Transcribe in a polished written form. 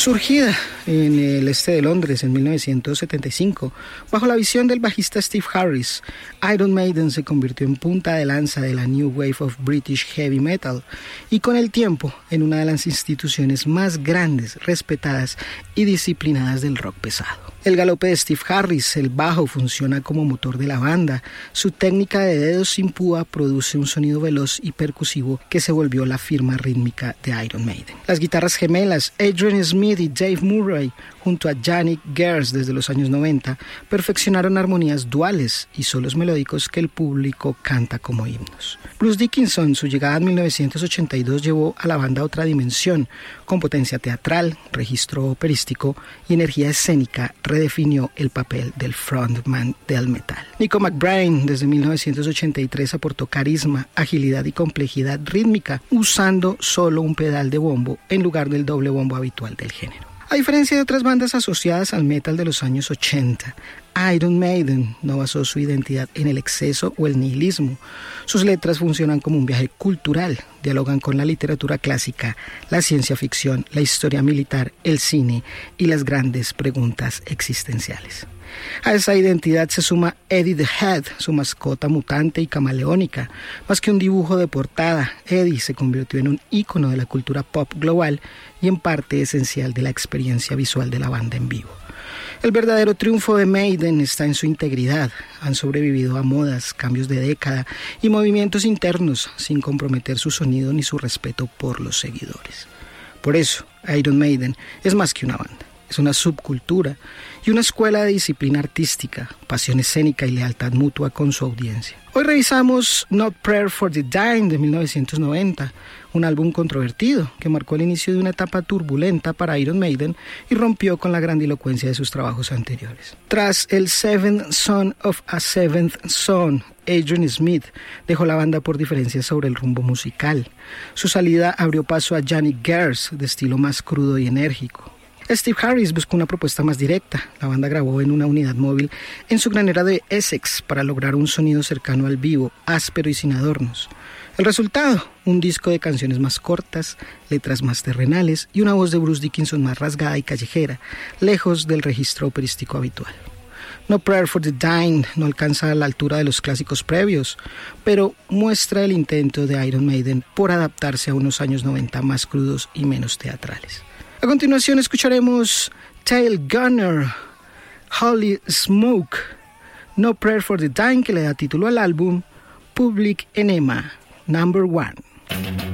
Surgida en el este de Londres en 1975, bajo la visión del bajista Steve Harris, Iron Maiden se convirtió en punta de lanza de la New Wave of British Heavy Metal y con el tiempo en una de las instituciones más grandes, respetadas y disciplinadas del rock pesado. El galope de Steve Harris, el bajo, funciona como motor de la banda. Su técnica de dedos sin púa produce un sonido veloz y percusivo que se volvió la firma rítmica de Iron Maiden. Las guitarras gemelas, Adrian Smith y Dave Murray, junto a Yannick Gers desde los años 90, perfeccionaron armonías duales y solos melódicos que el público canta como himnos. Bruce Dickinson, su llegada en 1982 llevó a la banda a otra dimensión, con potencia teatral, registro operístico y energía escénica, redefinió el papel del frontman del metal. Nico McBrain desde 1983 aportó carisma, agilidad y complejidad rítmica usando solo un pedal de bombo en lugar del doble bombo habitual del género. A diferencia de otras bandas asociadas al metal de los años 80, Iron Maiden no basó su identidad en el exceso o el nihilismo. Sus letras funcionan como un viaje cultural, dialogan con la literatura clásica, la ciencia ficción, la historia militar, el cine y las grandes preguntas existenciales. A esa identidad se suma Eddie the Head, su mascota mutante y camaleónica. Más que un dibujo de portada, Eddie se convirtió en un ícono de la cultura pop global y en parte esencial de la experiencia visual de la banda en vivo. El verdadero triunfo de Maiden está en su integridad. Han sobrevivido a modas, cambios de década y movimientos internos sin comprometer su sonido ni su respeto por los seguidores. Por eso, Iron Maiden es más que una banda. Es una subcultura y una escuela de disciplina artística, pasión escénica y lealtad mutua con su audiencia. Hoy revisamos Not Prayer for the Dying de 1990, un álbum controvertido que marcó el inicio de una etapa turbulenta para Iron Maiden y rompió con la grandilocuencia de sus trabajos anteriores. Tras el Seventh Son of a Seventh Son, Adrian Smith dejó la banda por diferencias sobre el rumbo musical. Su salida abrió paso a Yannick Gers, de estilo más crudo y enérgico. Steve Harris buscó una propuesta más directa. La banda grabó en una unidad móvil en su granera de Essex para lograr un sonido cercano al vivo, áspero y sin adornos. El resultado, un disco de canciones más cortas, letras más terrenales y una voz de Bruce Dickinson más rasgada y callejera, lejos del registro operístico habitual. No Prayer for the Dying no alcanza a la altura de los clásicos previos, pero muestra el intento de Iron Maiden por adaptarse a unos años 90 más crudos y menos teatrales. A continuación escucharemos Tail Gunner, Holy Smoke, No Prayer for the Dying, que le da título al álbum, Public Enema, No. 1.